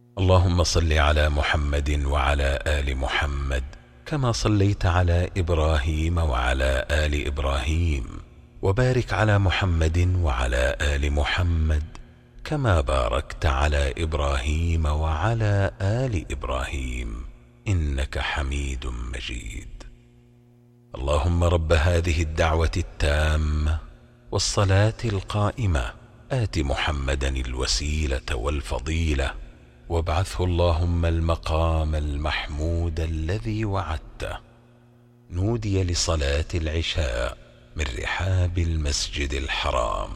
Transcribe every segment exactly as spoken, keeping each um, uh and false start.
اللهم صل على محمد وعلى آل محمد كما صليت على إبراهيم وعلى آل إبراهيم، وبارك على محمد وعلى آل محمد كما باركت على إبراهيم وعلى آل إبراهيم إنك حميد مجيد. اللهم رب هذه الدعوة التامة والصلاة القائمة آت محمدا الوسيلة والفضيلة وابعثه اللهم المقام المحمود الذي وعدته. نودي لصلاة العشاء من رحاب المسجد الحرام.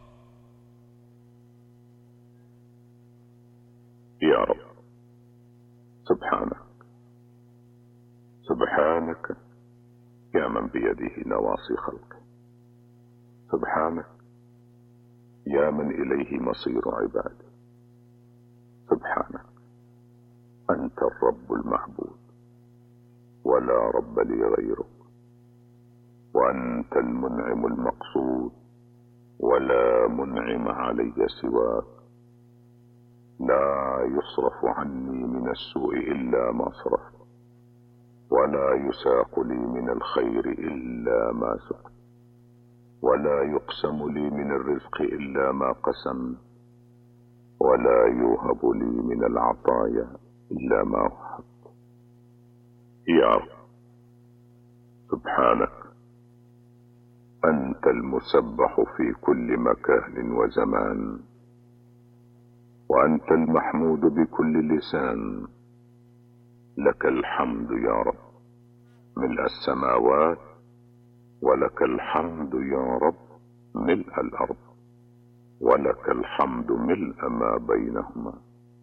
يا رب، سبحانك سبحانك يا من بيده نواصي خلقه، سبحانك يا من إليه مصير عباده، سبحانك أنت الرب المعبود ولا رب لي غيرك، وأنت المنعم المقصود ولا منعم علي سواك. لا يصرف عني من السوء إلا ما صرفت، ولا يساق لي من الخير إلا ما سقت، ولا يقسم لي من الرزق إلا ما قسمت، ولا يوهب لي من العطايا إلا ما وهبت. يا رب، سبحانك أنت المسبح في كل مكان وزمان، وأنت المحمود بكل لسان. لك الحمد يا رب ملء السماوات، ولك الحمد يا رب ملء الأرض، ولك الحمد ملء ما بينهما.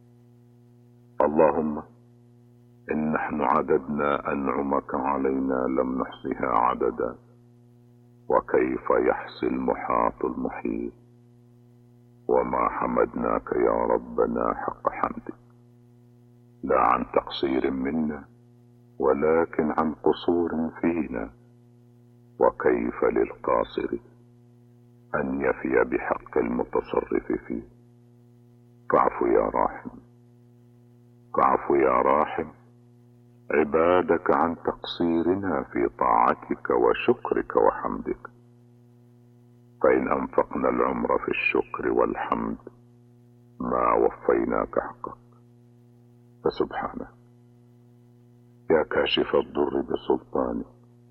اللهم إن نحن عددنا أنعمك علينا لم نحصها عددا، وكيف يحصي المحاط المحيط. وما حمدناك يا ربنا حق حمدك، لا عن تقصير منا ولكن عن قصور فينا. وكيف للقاصر أن يفي بحق المتصرف فيه. فاعف يا راحم، فاعف يا راحم عبادك عن تقصيرنا في طاعتك وشكرك وحمدك. فإن أنفقنا العمر في الشكر والحمد ما وفيناك حقك. فسبحانك يا كاشف الضر بسلطانك،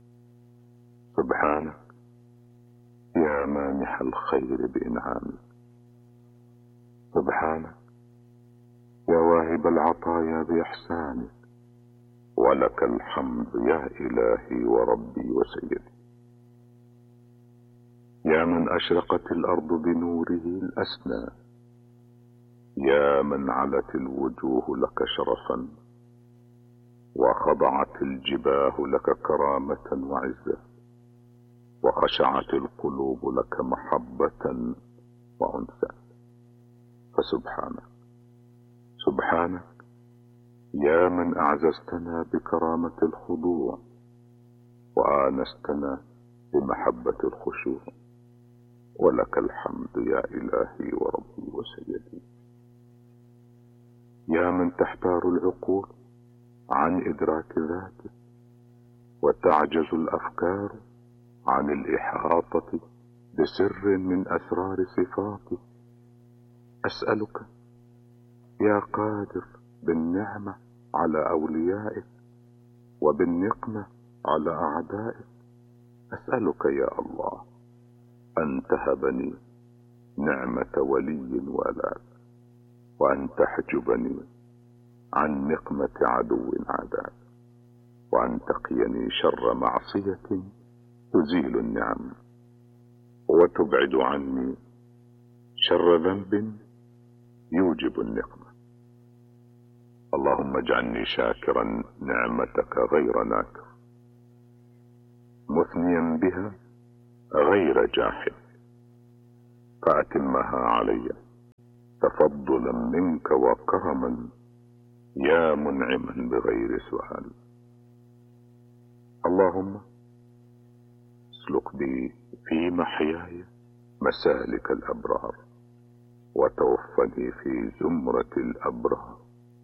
سبحانك يا مانح الخير بإنعامك، سبحانك يا واهب العطايا بإحسانك. ولك الحمد يا إلهي وربي وسيدي. يا من أشرقت الأرض بنوره الأسنى، يا من علت الوجوه لك شرفا، وخضعت الجباه لك كرامة وعزة، وخشعت القلوب لك محبة وأنسا. فسبحانك سبحانك يا من أعززتنا بكرامة الخضوع، وآنستنا بمحبة الخشوع. ولك الحمد يا إلهي وربي وسيدي. يا من تحتار العقول عن إدراك ذاتك، وتعجز الأفكار عن الإحاطة بسر من أسرار صفاتك. أسألك يا قادر بالنعمة على أوليائك وبالنقمة على أعدائك، أسألك يا الله أن تهبني نعمة ولي ولاك، وأن تحجبني عن نقمة عدو عاداك، وأن تقيني شر معصية تزيل النعم، وتبعد عني شر ذنب يوجب النقمة. اللهم اجعلني شاكرا نعمتك غير ناكر، مثنيا بها غير جاحد، فأتمها علي تفضلا منك وكرما يا منعما بغير سؤال. اللهم اسلك بي في محياي مسالك الأبرار، وتوفني في زمرة الأبرار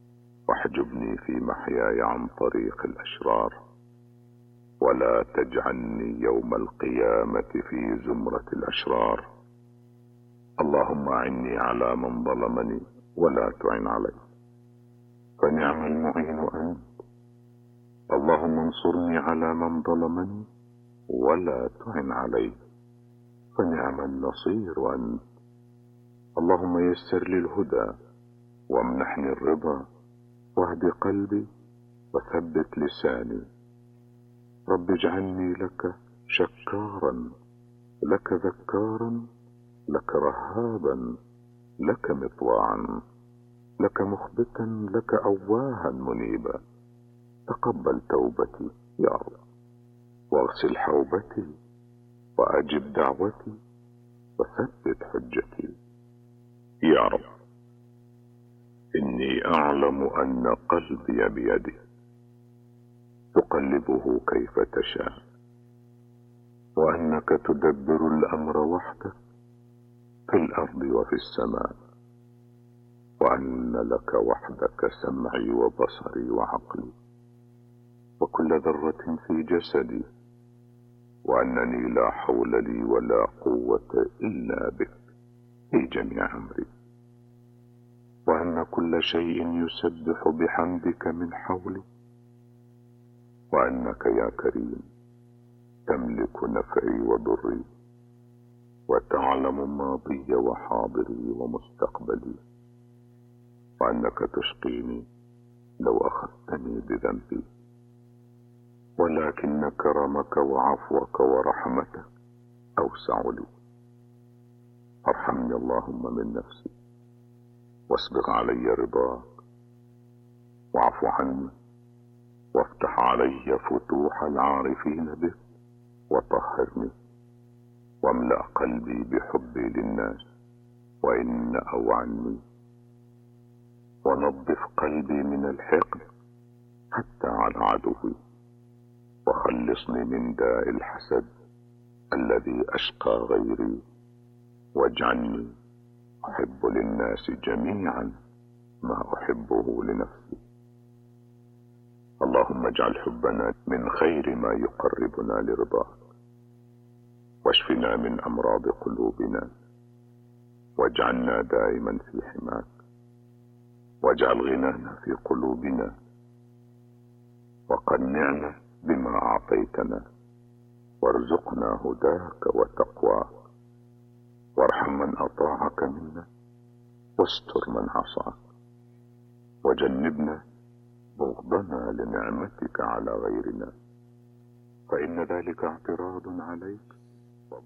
واحجبني في محياي عن طريق الأشرار، ولا تجعلني يوم القيامة في زمرة الأشرار. اللهم أعني على من ظلمني ولا تعن عليه، فنعم المعين أنت. اللهم انصرني على من ظلمني ولا تعن عليه، فنعم النصير أنت. اللهم يسر لي الهدى وامنحني الرضا، واهد قلبي وثبت لساني. رب اجعلني لك شكارا، لك ذكارا، لك رهابا، لك مطواعا، لك مخبتا، لك أواها منيبا. تقبل توبتي يا رب، واغسل حوبتي، وأجب دعوتي، وثبت حجتي يا رب. إني أعلم أن قلبي بيدك، تقلبه كيف تشاء، وأنك تدبر الأمر وحدك في الأرض وفي السماء، وأن لك وحدك سمعي وبصري وعقلي وكل ذرة في جسدي، وأنني لا حول لي ولا قوة إلا بك في جميع أمري، وأن كل شيء يسبح بحمدك من حولي، وأنك يا كريم تملك نفعي وضري، وتعلم ماضي وحاضري ومستقبلي، وأنك تشقيني لو أخذتني بذنبي، ولكن كرمك وعفوك ورحمتك أوسع لي. ارحمني اللهم من نفسي، واسبغ علي رضاك، واعف عني، وافتح علي فتوح العارفين بك، وطهرني، واملأ قلبي بحبي للناس وإن أو عني، ونظف قلبي من الحقد حتى على عدوي، وخلصني من داء الحسد الذي أشقى غيري، واجعلني أحب للناس جميعا ما أحبه لنفسي. اللهم اجعل حبنا من خير ما يقربنا لرضاك، واشفنا من أمراض قلوبنا، واجعلنا دائما في حماك، واجعل غنانا في قلوبنا، وقنعنا بما أعطيتنا، وارزقنا هداك وتقواك، وارحم من أطاعك منا، واستر من عصاك، وجنبنا بغضنا لنعمتك على غيرنا، فإن ذلك اعتراض عليك